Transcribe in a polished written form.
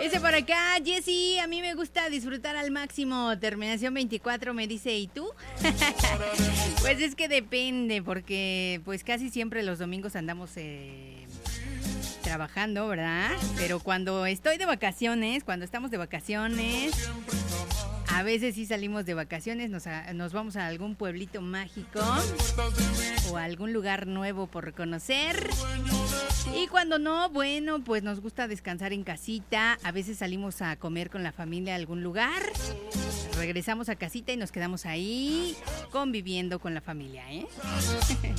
Dice por acá, Jessy, a mí me gusta disfrutar al máximo. Terminación 24 me dice, ¿y tú? Pues es que depende, porque pues casi siempre los domingos andamos trabajando, ¿verdad? Pero cuando estoy de vacaciones, cuando estamos de vacaciones, a veces sí salimos de vacaciones, nos vamos a algún pueblito mágico o a algún lugar nuevo por conocer. Y cuando no, bueno, pues nos gusta descansar en casita. A veces salimos a comer con la familia a algún lugar. Regresamos a casita y nos quedamos ahí conviviendo con la familia, ¿eh?